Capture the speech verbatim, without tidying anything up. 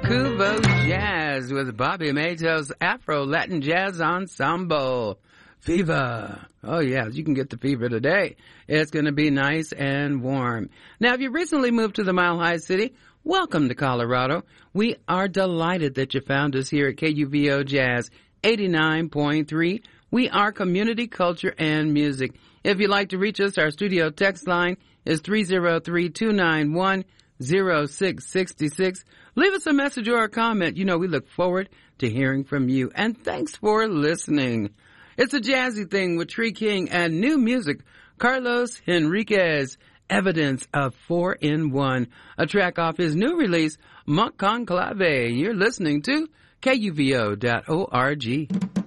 Kubo Jazz with Bobby Mato's Afro Latin Jazz Ensemble. Fever. Oh, yeah, you can get the fever today. It's going to be nice and warm. Now, if you recently moved to the Mile High City, welcome to Colorado. We are delighted that you found us here at K U V O Jazz eighty-nine point three. We are community culture and music. If you'd like to reach us, our studio text line is three oh three, two nine one, oh six six six. Leave us a message or a comment. You know, we look forward to hearing from you. And thanks for listening. It's a jazzy thing with Tree King and new music, Carlos Henriquez, Evidence of Four in One, a track off his new release, Monk Conclave. You're listening to K U V O dot org.